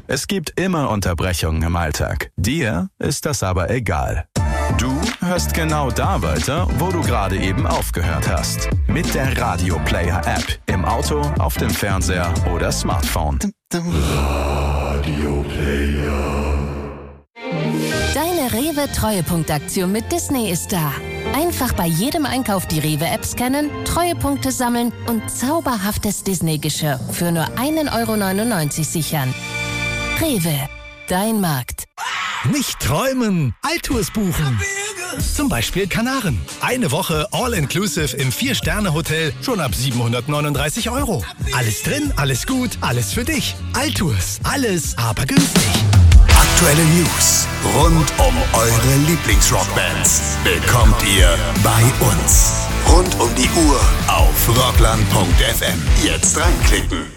Es gibt immer Unterbrechungen im Alltag. Dir ist das aber egal. Du hörst genau da weiter, wo du gerade eben aufgehört hast. Mit der Radio Player App. Im Auto, auf dem Fernseher oder Smartphone. Radio Player. Deine Rewe-Treuepunktaktion mit Disney ist da. Einfach bei jedem Einkauf die Rewe-App scannen, Treuepunkte sammeln und zauberhaftes Disney-Geschirr für nur 1,99 € sichern. Rewe, dein Markt. Nicht träumen, Altours buchen. Zum Beispiel Kanaren. Eine Woche All-Inclusive im 4-Sterne-Hotel schon ab 739 €. Alles drin, alles gut, alles für dich. Altours, alles aber günstig. Aktuelle News rund um eure Lieblingsrockbands bekommt ihr bei uns. Rund um die Uhr auf rockland.fm. Jetzt reinklicken.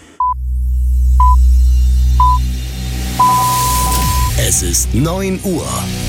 Es ist 9 Uhr.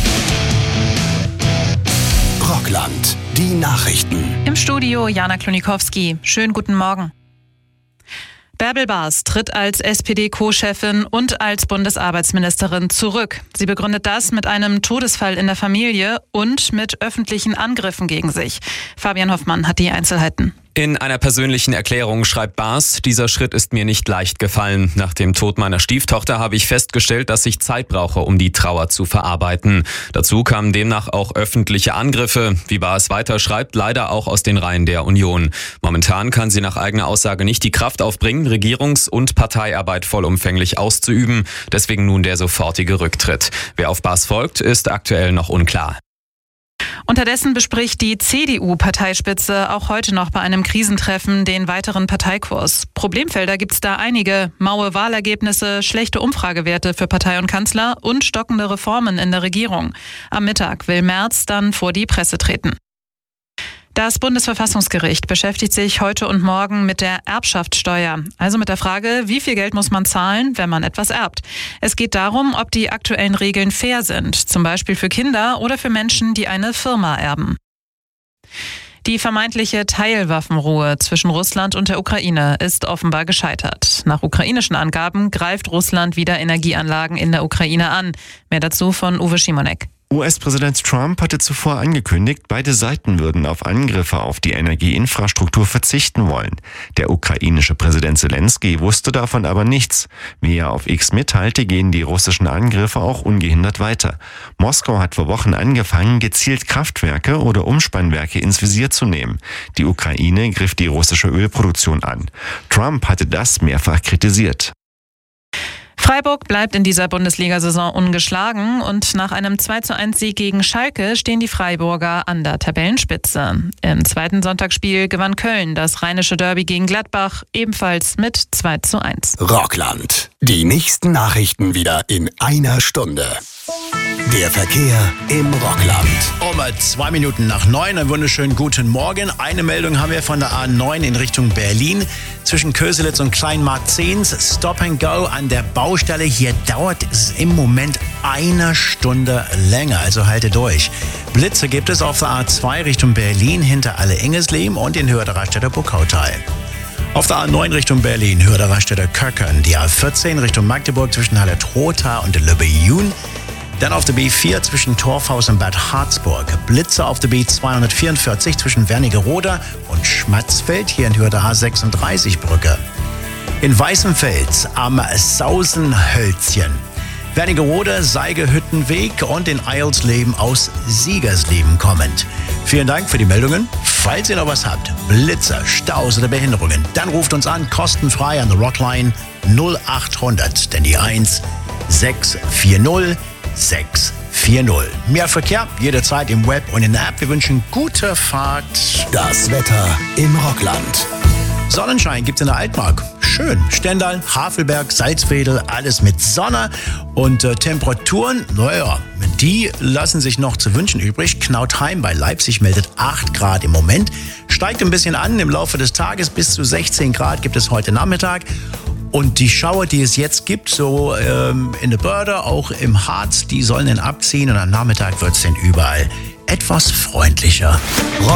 Rockland, die Nachrichten. Im Studio Jana Klonikowski. Schönen guten Morgen. Bärbel Bas tritt als SPD-Co-Chefin und als Bundesarbeitsministerin zurück. Sie begründet das mit einem Todesfall in der Familie und mit öffentlichen Angriffen gegen sich. Fabian Hoffmann hat die Einzelheiten. In einer persönlichen Erklärung schreibt Bas, dieser Schritt ist mir nicht leicht gefallen. Nach dem Tod meiner Stieftochter habe ich festgestellt, dass ich Zeit brauche, um die Trauer zu verarbeiten. Dazu kamen demnach auch öffentliche Angriffe, wie Bas weiter schreibt, leider auch aus den Reihen der Union. Momentan kann sie nach eigener Aussage nicht die Kraft aufbringen, Regierungs- und Parteiarbeit vollumfänglich auszuüben. Deswegen nun der sofortige Rücktritt. Wer auf Bas folgt, ist aktuell noch unklar. Unterdessen bespricht die CDU-Parteispitze auch heute noch bei einem Krisentreffen den weiteren Parteikurs. Problemfelder gibt's da einige. Maue Wahlergebnisse, schlechte Umfragewerte für Partei und Kanzler und stockende Reformen in der Regierung. Am Mittag will Merz dann vor die Presse treten. Das Bundesverfassungsgericht beschäftigt sich heute und morgen mit der Erbschaftssteuer, also mit der Frage, wie viel Geld muss man zahlen, wenn man etwas erbt. Es geht darum, ob die aktuellen Regeln fair sind, zum Beispiel für Kinder oder für Menschen, die eine Firma erben. Die vermeintliche Teilwaffenruhe zwischen Russland und der Ukraine ist offenbar gescheitert. Nach ukrainischen Angaben greift Russland wieder Energieanlagen in der Ukraine an. Mehr dazu von Uwe Schimonek. US-Präsident Trump hatte zuvor angekündigt, beide Seiten würden auf Angriffe auf die Energieinfrastruktur verzichten wollen. Der ukrainische Präsident Zelensky wusste davon aber nichts. Wie er auf X mitteilte, gehen die russischen Angriffe auch ungehindert weiter. Moskau hat vor Wochen angefangen, gezielt Kraftwerke oder Umspannwerke ins Visier zu nehmen. Die Ukraine griff die russische Ölproduktion an. Trump hatte das mehrfach kritisiert. Freiburg bleibt in dieser Bundesliga-Saison ungeschlagen und nach einem 2:1-Sieg gegen Schalke stehen die Freiburger an der Tabellenspitze. Im zweiten Sonntagsspiel gewann Köln das rheinische Derby gegen Gladbach ebenfalls mit 2:1. Rockland, die nächsten Nachrichten wieder in einer Stunde. Der Verkehr im Rockland. 2 Minuten nach 9, einen wunderschönen guten Morgen. Eine Meldung haben wir von der A9 in Richtung Berlin. Zwischen Köselitz und Kleinmarkt 10, Stop and Go an der Baustelle. Hier dauert es im Moment 1 Stunde länger, also halte durch. Blitze gibt es auf der A2 Richtung Berlin hinter Alle-Ingesleben und in Hörder-Raststätter Buckautal. Auf der A9 Richtung Berlin, Hörder-Raststätter Köckern. Die A14 Richtung Magdeburg zwischen Halle-Trotha und Lübbe-Jun. Dann auf der B4 zwischen Torfhaus und Bad Harzburg. Blitze auf der B244 zwischen Wernigerode und Schmatzfeld, hier in Höhe der A36-Brücke. In Weißenfels am Sausenhölzchen. Wernigerode, Seigehüttenweg und in Eilsleben aus Siegersleben kommend. Vielen Dank für die Meldungen. Falls ihr noch was habt, Blitze, Staus oder Behinderungen, dann ruft uns an, kostenfrei an der Rockline 0800, denn die 1 640 640. Mehr Verkehr jederzeit im Web und in der App. Wir wünschen gute Fahrt. Das Wetter im Rockland. Sonnenschein gibt's in der Altmark. Schön. Stendal, Havelberg, Salzwedel, alles mit Sonne. Und Temperaturen, naja, die lassen sich noch zu wünschen übrig. Knautheim bei Leipzig meldet 8 Grad im Moment. Steigt ein bisschen an im Laufe des Tages. Bis zu 16 Grad gibt es heute Nachmittag. Und die Schauer, die es jetzt gibt, so in der Börde, auch im Harz, die sollen dann abziehen und am Nachmittag wird es dann überall etwas freundlicher.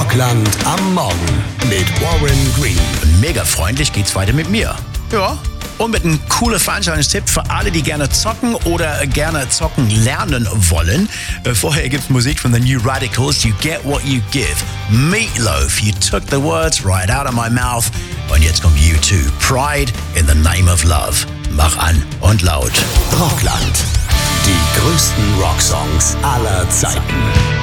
Rockland am Morgen mit Warren Green. Und mega freundlich geht's weiter mit mir. Ja, Und mit einem coolen Veranstaltungstipp für alle, die gerne zocken oder gerne zocken lernen wollen. Vorher gibt's Musik von The New Radicals, You Get What You Give. Meatloaf, You Took the Words Right Out of My Mouth. Und jetzt kommt U2, Pride in the Name of Love. Mach an und laut. Rockland. Die größten Rocksongs aller Zeiten.